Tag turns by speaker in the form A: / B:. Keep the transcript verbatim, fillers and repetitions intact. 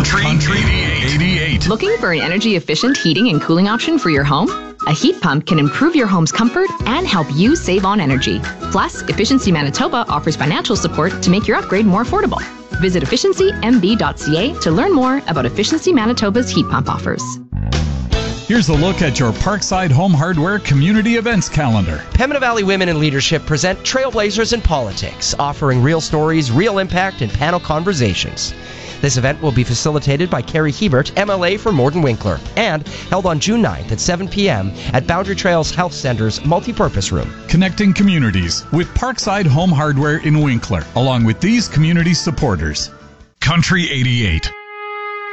A: Country, Country eighty-eight.
B: Looking for an energy-efficient heating and cooling option for your home? A heat pump can improve your home's comfort and help you save on energy. Plus, Efficiency Manitoba offers financial support to make your upgrade more affordable. Visit efficiency m b dot c a to learn more about Efficiency Manitoba's heat pump offers.
A: Here's a look at your Parkside Home Hardware Community Events calendar.
C: Pembina Valley Women in Leadership present Trailblazers in Politics, offering real stories, real impact, and panel conversations. This event will be facilitated by Carrie Hebert, M L A for Morden Winkler, and held on June ninth at seven p.m. at Boundary Trails Health Center's Multipurpose Room.
A: Connecting communities with Parkside Home Hardware in Winkler, along with these community supporters. Country eighty-eight.